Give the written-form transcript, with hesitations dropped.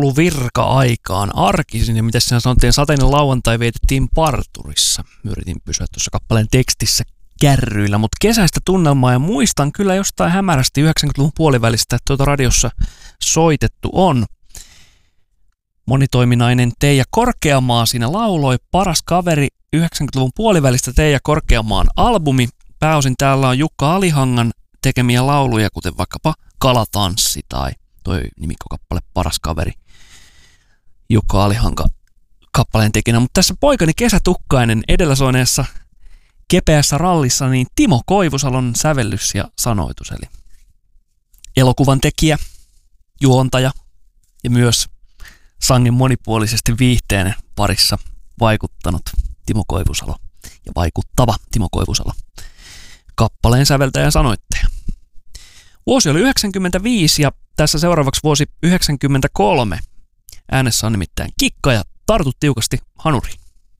jouluvirka-aikaan arkisin, ja miten siinä sanottiin, sateinen lauantai vietettiin parturissa. Yritin pysyä tuossa kappaleen tekstissä kärryillä, mutta kesäistä tunnelmaa, ja muistan kyllä jostain hämärästi 90-luvun puolivälistä, että tuota radiossa soitettu on. Monitoiminainen Teija Korkeamaa siinä lauloi, Paras kaveri 90-luvun puolivälistä Teija Korkeamaan albumi. Pääosin täällä on Jukka Alihangan tekemiä lauluja, kuten vaikkapa Kalatanssi tai toi nimikkokappale Paras kaveri Jukka Alihanka kappaleen tekinä. Mutta tässä poikani Kesätukkainen edellä soineessa kepeässä rallissa, niin Timo Koivusalon sävellys ja sanoitus, eli elokuvan tekijä, juontaja ja myös sangen monipuolisesti viihteen parissa vaikuttanut Timo Koivusalo ja vaikuttava Timo Koivusalo, kappaleen säveltäjä ja sanoittaja. Vuosi oli 95 ja tässä seuraavaksi vuosi 93. Äänessä on nimittäin Kikka ja tartut tiukasti hanuriin.